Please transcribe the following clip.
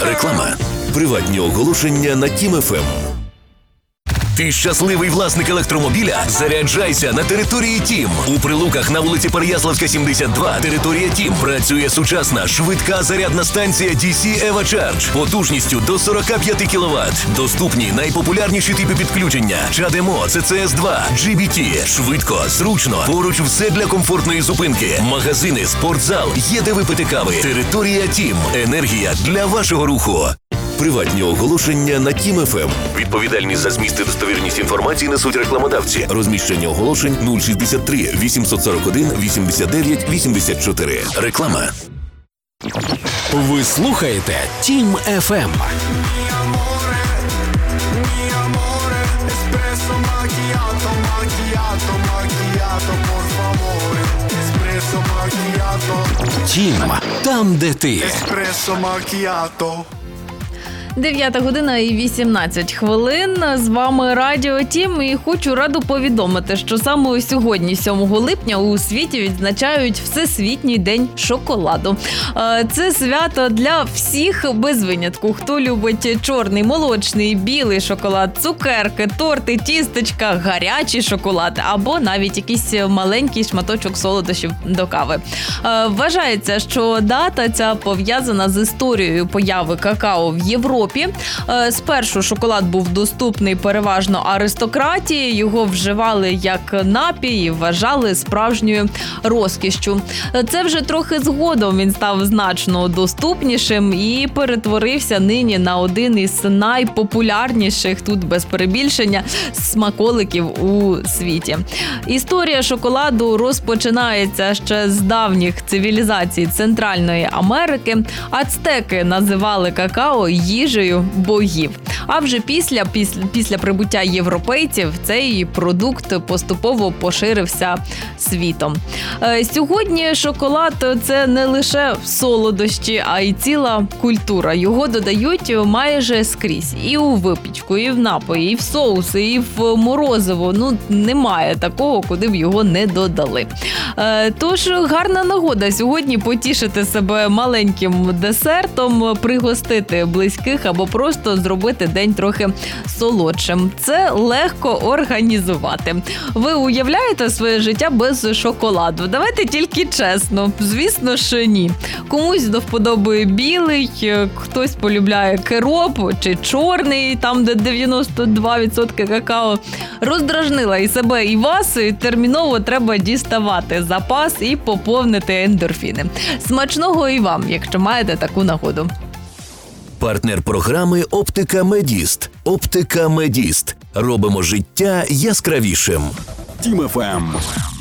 Реклама. Приватні оголошення на Тім ФМ. Ти щасливий власник електромобіля? Заряджайся на території Тім. У Прилуках на вулиці Переяславська, 72, територія Тім, працює сучасна, швидка зарядна станція DC EVA Charge потужністю до 45 кВт. Доступні найпопулярніші типи підключення: CHAdeMO, CCS2, GBT. Швидко, зручно, поруч все для комфортної зупинки. Магазини, спортзал, є де випити кави. Територія Тім. Енергія для вашого руху. Приватні оголошення на Тім ФМ. Відповідальність за зміст і достовірність інформації несуть рекламодавці. Розміщення оголошень 063 841 89 84. Реклама. Ви слухаєте Тім ФМ. Тім, там, де ти. 9 година і 18 хвилин. З вами Радіо Тім, і хочу раду повідомити, що саме сьогодні, 7 липня, у світі відзначають Всесвітній день шоколаду. Це свято для всіх без винятку. Хто любить чорний, молочний, білий шоколад, цукерки, торти, тістечка, гарячий шоколад або навіть якийсь маленький шматочок солодощів до кави. Вважається, що дата ця пов'язана з історією появи какао в Європі. Спершу шоколад був доступний переважно аристократії, його вживали як напій і вважали справжньою розкішшю. Це вже трохи згодом він став значно доступнішим і перетворився нині на один із найпопулярніших, тут без перебільшення, смаколиків у світі. Історія шоколаду розпочинається ще з давніх цивілізацій Центральної Америки. Ацтеки називали какао їжею богів. А вже після прибуття європейців цей продукт поступово поширився світом. Сьогодні шоколад – це не лише солодощі, а й ціла культура. Його додають майже скрізь. І у випічку, і в напої, і в соуси, і в морозиво. Немає такого, куди б його не додали. Тож гарна нагода сьогодні потішити себе маленьким десертом, пригостити близьких або просто зробити день трохи солодшим. Це легко організувати. Ви уявляєте своє життя без шоколаду? Давайте тільки чесно. Звісно ж, ні. Комусь до вподоби білий, хтось полюбляє кероп чи чорний, там де 92% какао. Роздражнила і себе, і вас, і терміново треба діставати запас і поповнити ендорфіни. Смачного і вам, якщо маєте таку нагоду. Партнер програми «Оптика Медіст». «Оптика Медіст». Робимо життя яскравішим. Тім ФМ.